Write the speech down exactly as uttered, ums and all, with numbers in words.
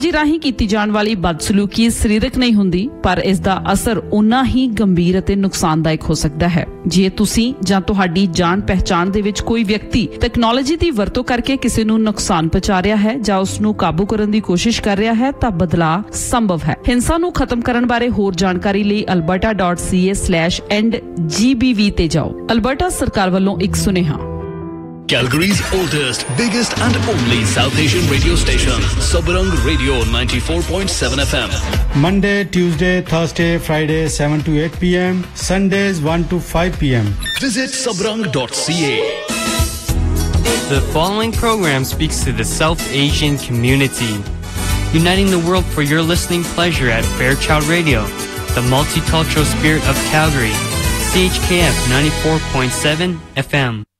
ਜੀ ਰਾਹੀਂ ਕੀਤੀ ਜਾਣ ਵਾਲੀ ਬਦਸਲੂਕੀ ਸਰੀਰਕ ਨਹੀਂ ਹੁੰਦੀ ਪਰ ਇਸ ਦਾ ਅਸਰ ਉਨਾ ਹੀ ਗੰਭੀਰ ਅਤੇ ਨੁਕਸਾਨਦਾਇਕ ਹੋ ਸਕਦਾ ਹੈ ਜੇ ਤੁਸੀਂ ਜਾਂ ਤੁਹਾਡੀ ਜਾਣ ਪਹਿਚਾਣ ਦੇ ਵਿੱਚ ਕੋਈ ਵਿਅਕਤੀ ਟੈਕਨੋਲੋਜੀ ਦੀ ਵਰਤੋਂ ਕਰਕੇ ਕਿਸੇ ਨੂੰ ਨੁਕਸਾਨ ਪਹੁੰਚਾ ਰਿਹਾ ਹੈ ਜਾਂ ਉਸ ਨੂੰ ਕਾਬੂ ਕਰਨ ਦੀ ਕੋਸ਼ਿਸ਼ ਕਰ ਰਿਹਾ ਹੈ ਤਾਂ ਬਦਲਾਅ ਸੰਭਵ ਹੈ ਹਿੰਸਾ ਨੂੰ ਖਤਮ ਕਰਨ ਬਾਰੇ ਹੋਰ ਜਾਣਕਾਰੀ ਲਈ alberta dot c a slash end G B V ਤੇ ਜਾਓ ਅਲਬਰਟਾ ਸਰਕਾਰ ਵੱਲੋਂ ਇੱਕ ਸੁਨੇਹਾ Calgary's oldest, biggest and only South Asian radio station, Sabrang Radio ninety-four point seven F M. Monday, Tuesday, Thursday, Friday seven to eight p m, Sundays one to five p m. Visit sabrang dot c a. The following program speaks to the South Asian community, uniting the world for your listening pleasure at Fairchild Radio, the multicultural spirit of Calgary, C H K F ninety-four point seven F M.